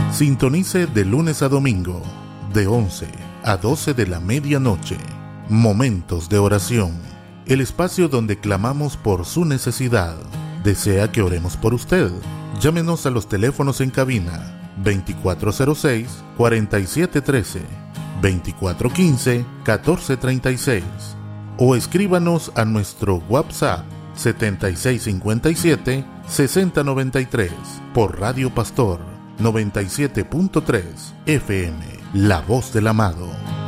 Sintonice de lunes a domingo, de 11 a 12 de la medianoche. Momentos de oración, el espacio donde clamamos por su necesidad. ¿Desea que oremos por usted? Llámenos a los teléfonos en cabina 2406-4713, 2415-1436 o escríbanos a nuestro WhatsApp 7657-6093 por Radio Pastor 97.3 FM, La Voz del Amado.